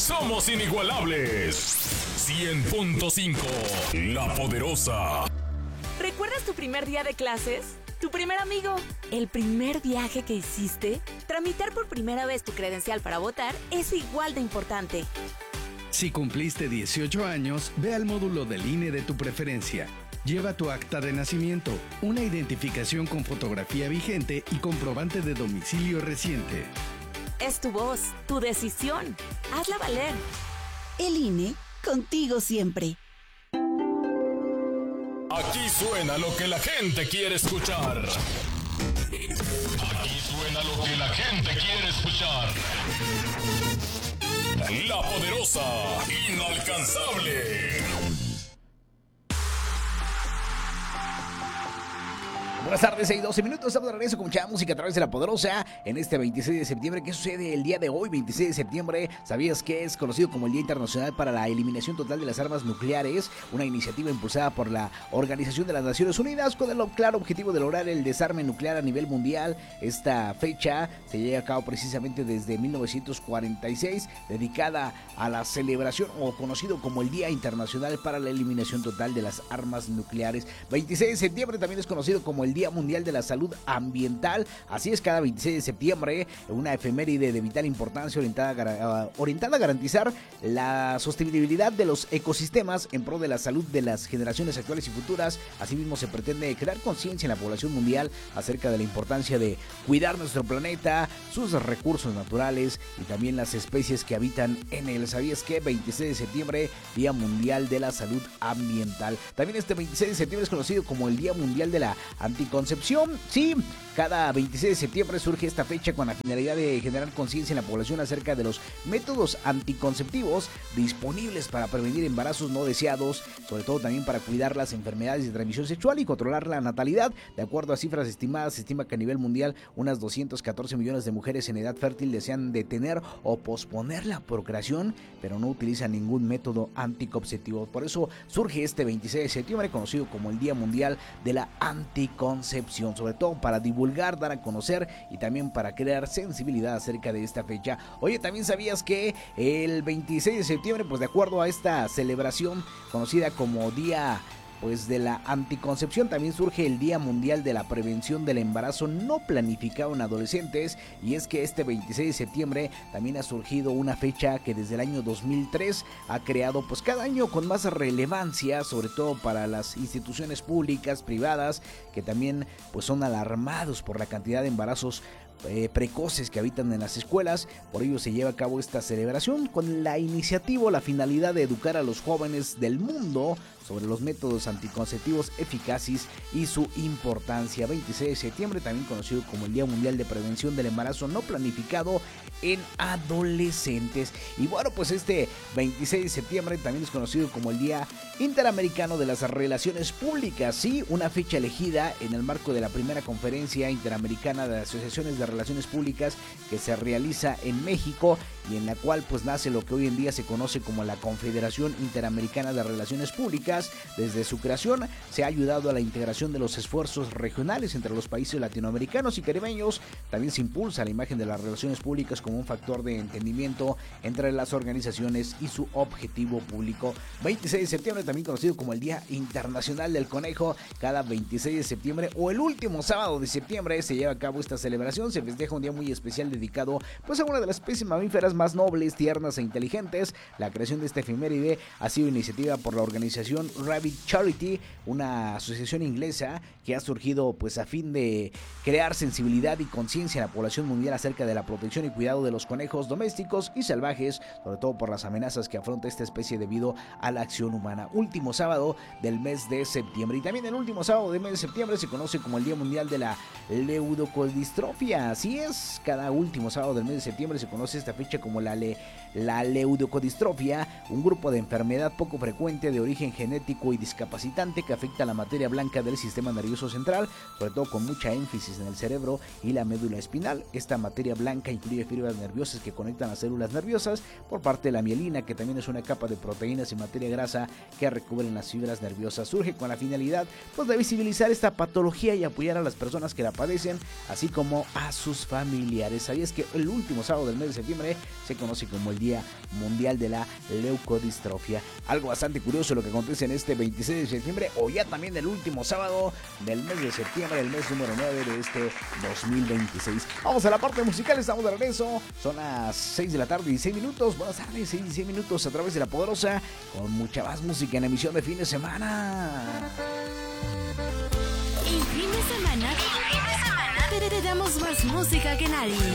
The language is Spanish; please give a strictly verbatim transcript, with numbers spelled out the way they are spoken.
Somos inigualables. cien punto cinco, La Poderosa. ¿Recuerdas tu primer día de clases? ¿Tu primer amigo? ¿El primer viaje que hiciste? Tramitar por primera vez tu credencial para votar es igual de importante. Si cumpliste dieciocho años, ve al módulo del I N E de tu preferencia. Lleva tu acta de nacimiento, una identificación con fotografía vigente y comprobante de domicilio reciente. Es tu voz, tu decisión. Hazla valer. El I N E, contigo siempre. Aquí suena lo que la gente quiere escuchar. Aquí suena lo que la gente quiere escuchar. La Poderosa, inalcanzable. Buenas tardes, hay doce minutos, estamos de regreso con mucha música a través de La Poderosa en este veintiséis de septiembre. ¿Qué sucede el día de hoy, veintiséis de septiembre? ¿Sabías que es conocido como el Día Internacional para la Eliminación Total de las Armas Nucleares? Una iniciativa impulsada por la Organización de las Naciones Unidas con el claro objetivo de lograr el desarme nuclear a nivel mundial. Esta fecha se lleva a cabo precisamente desde mil novecientos cuarenta y seis, dedicada a la celebración o conocido como el Día Internacional para la Eliminación Total de las Armas Nucleares. veintiséis de septiembre también es conocido como el Día Mundial de la Salud Ambiental. Así es, cada veintiséis de septiembre, una efeméride de vital importancia orientada, uh, orientada a garantizar la sostenibilidad de los ecosistemas en pro de la salud de las generaciones actuales y futuras. Asimismo, se pretende crear conciencia en la población mundial acerca de la importancia de cuidar nuestro planeta, sus recursos naturales y también las especies que habitan en él. ¿Sabías que veintiséis de septiembre, Día Mundial de la Salud Ambiental? También este veintiséis de septiembre es conocido como el Día Mundial de la Anticoncepción. Sí, cada veintiséis de septiembre surge esta fecha con la finalidad de generar conciencia en la población acerca de los métodos anticonceptivos disponibles para prevenir embarazos no deseados, sobre todo también para cuidar las enfermedades de transmisión sexual y controlar la natalidad. De acuerdo a cifras estimadas, se estima que a nivel mundial unas doscientos catorce millones de mujeres en edad fértil desean detener o posponer la procreación, pero no utilizan ningún método anticonceptivo. Por eso surge este veintiséis de septiembre, conocido como el Día Mundial de la Anticoncepción, sobre todo para divulgar, dar a conocer y también para crear sensibilidad acerca de esta fecha. Oye, ¿también sabías que el veintiséis de septiembre, pues de acuerdo a esta celebración conocida como Día pues de la Anticoncepción, también surge el Día Mundial de la Prevención del Embarazo no planificado en adolescentes? Y es que este veintiséis de septiembre también ha surgido una fecha que desde el año dos mil tres ha creado pues cada año con más relevancia, sobre todo para las instituciones públicas, privadas, que también pues son alarmados por la cantidad de embarazos Eh, precoces que habitan en las escuelas. Por ello se lleva a cabo esta celebración con la iniciativa, la finalidad de educar a los jóvenes del mundo sobre los métodos anticonceptivos eficaces y su importancia. veintiséis de septiembre, también conocido como el Día Mundial de Prevención del Embarazo no planificado en adolescentes. Y bueno, pues este veintiséis de septiembre también es conocido como el Día Interamericano de las Relaciones Públicas. Sí, una fecha elegida en el marco de la primera conferencia interamericana de asociaciones de relaciones públicas que se realiza en México y en la cual pues nace lo que hoy en día se conoce como la Confederación Interamericana de Relaciones Públicas. Desde su creación se ha ayudado a la integración de los esfuerzos regionales entre los países latinoamericanos y caribeños. También se impulsa la imagen de las relaciones públicas como un factor de entendimiento entre las organizaciones y su objetivo público. veintiséis de septiembre, también conocido como el Día Internacional del Conejo. Cada veintiséis de septiembre o el último sábado de septiembre se lleva a cabo esta celebración. Se festeja un día muy especial dedicado pues a una de las especies mamíferas más nobles, tiernas e inteligentes. La creación de esta efeméride ha sido iniciativa por la organización Rabbit Charity, una asociación inglesa que ha surgido pues a fin de crear sensibilidad y conciencia en la población mundial acerca de la protección y cuidado de los conejos domésticos y salvajes, sobre todo por las amenazas que afronta esta especie debido a la acción humana. Último sábado del mes de septiembre. Y también el último sábado del mes de septiembre se conoce como el Día Mundial de la Leucodistrofia. Así es, cada último sábado del mes de septiembre se conoce esta fecha como la, le, la leucodistrofia, un grupo de enfermedad poco frecuente de origen genético genético y discapacitante que afecta a la materia blanca del sistema nervioso central, sobre todo con mucha énfasis en el cerebro y la médula espinal. Esta materia blanca incluye fibras nerviosas que conectan las células nerviosas por parte de la mielina, que también es una capa de proteínas y materia grasa que recubren las fibras nerviosas. Surge con la finalidad pues, de visibilizar esta patología y apoyar a las personas que la padecen, así como a sus familiares. ¿Sabías que el último sábado del mes de septiembre se conoce como el Día Mundial de la Leucodistrofia? Algo bastante curioso lo que acontece en este veintiséis de septiembre, o ya también el último sábado del mes de septiembre, el mes número nueve de este dos mil veintiséis. Vamos a la parte musical, estamos de regreso. Son las seis de la tarde y seis minutos. Buenas tardes, seis y seis minutos a través de La Poderosa, con mucha más música en emisión de fin de semana. En fin de semana, te, te damos más música que nadie.